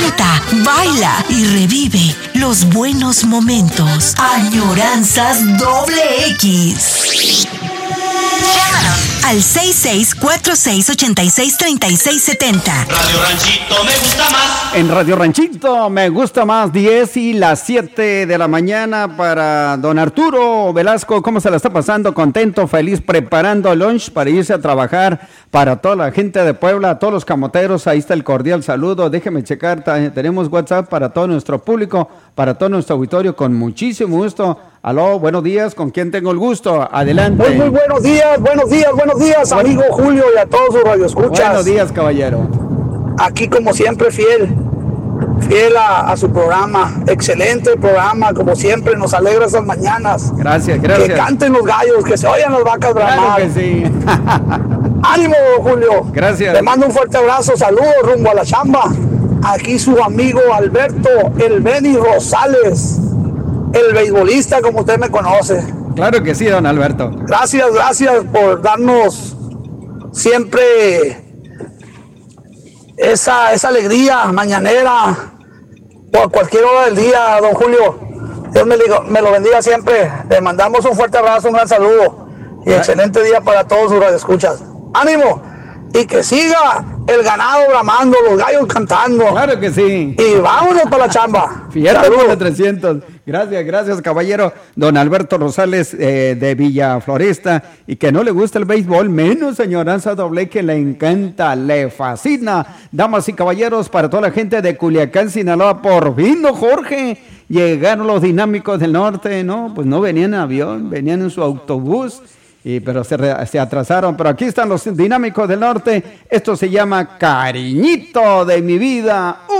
canta, baila y revive los buenos momentos. Añoranzas XX. Llámanos al 6646863670. Radio Ranchito me gusta más. En Radio Ranchito me gusta más, 10 y las 7 de la mañana para don Arturo Velasco. ¿Cómo se la está pasando? Contento, feliz, preparando lunch para irse a trabajar. Para toda la gente de Puebla, todos los camoteros, ahí está el cordial saludo. Déjeme checar, tenemos WhatsApp para todo nuestro público, para todo nuestro auditorio, con muchísimo gusto. Aló, buenos días, ¿con quién tengo el gusto? Adelante. Muy buenos días, amigo Julio, y a todos sus radioescuchas. Buenos días, caballero. Aquí como siempre fiel a su programa, excelente programa, como siempre, nos alegra esas mañanas. Gracias. Que canten los gallos, que se oigan las vacas bramar. Claro que sí. Ánimo, Julio. Gracias. Le mando un fuerte abrazo, saludos rumbo a la chamba. Aquí su amigo Alberto, el Benny Rosales, el beisbolista como usted me conoce. Claro que sí, don Alberto. Gracias por darnos siempre esa alegría mañanera por cualquier hora del día, don Julio. Dios me lo bendiga siempre. Le mandamos un fuerte abrazo, un gran saludo y excelente día para todos sus radioescuchas. ¡Ánimo! Y que siga el ganado bramando, los gallos cantando. Claro que sí. Y vámonos para la chamba. Fíjate por de 300. Gracias, caballero. Don Alberto Rosales de Villa Floresta. Y que no le gusta el béisbol, menos Añoranza Doble, que le encanta, le fascina. Damas y caballeros, para toda la gente de Culiacán, Sinaloa, por fin, ¿no, Jorge? Llegaron los Dinámicos del Norte, ¿no? Pues no venían en avión, venían en su autobús. Pero se atrasaron, pero aquí están los Dinámicos del Norte. Esto se llama Cariñito de mi vida.